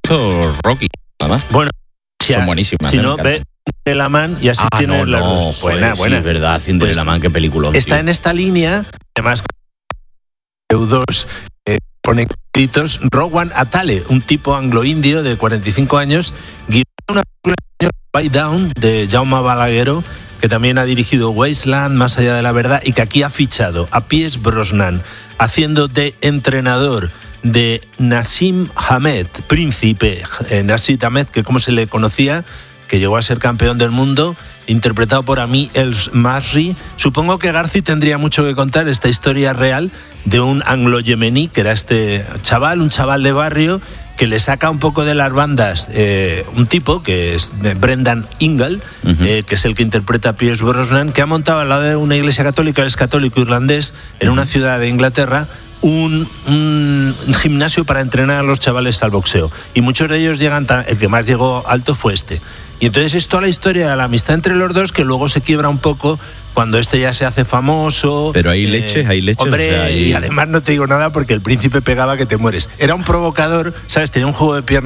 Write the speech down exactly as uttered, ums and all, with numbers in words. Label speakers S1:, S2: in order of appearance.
S1: visto Rocky, además.
S2: Bueno, si
S1: son
S2: a,
S1: buenísimas.
S2: Si
S1: ¿eh?
S2: no, ve La Man y así
S1: ah,
S2: tienes
S1: no,
S2: las
S1: no,
S2: dos.
S1: joder,
S2: Buena, buena.
S1: Sí, es verdad, Cinderella
S2: Pues,
S1: Man, qué película.
S2: Está
S1: tío.
S2: en esta línea, además dos eh, ponen créditos, Rowan Atale, un tipo anglo-indio de cuarenta y cinco años, guionó una película Bite Down de Jaume Balagueró, que también ha dirigido Wasteland, Más allá de la verdad, y que aquí ha fichado a Pierce Brosnan haciendo de entrenador de Nassim Hamed, príncipe eh, Nassim Hamed, que como se le conocía, que llegó a ser campeón del mundo, interpretado por Ami El Masri. Supongo que Garci tendría mucho que contar esta historia real de un anglo-yemení, que era este chaval, un chaval de barrio, que le saca un poco de las bandas eh, un tipo, que es Brendan Ingle, uh-huh. eh, que es el que interpreta a Pierce Brosnan, que ha montado al lado de una iglesia católica, él es católico irlandés, en uh-huh. una ciudad de Inglaterra, Un, un gimnasio para entrenar a los chavales al boxeo. Y muchos de ellos llegan, tan, el que más llegó alto fue este. Y entonces es toda la historia de la amistad entre los dos, que luego se quiebra un poco cuando este ya se hace famoso.
S1: Pero hay eh, leches, hay leches.
S2: Hombre,
S1: o sea, hay...
S2: y además no te digo nada porque el príncipe pegaba que te mueres. Era un provocador, ¿sabes? Tenía un juego de piernas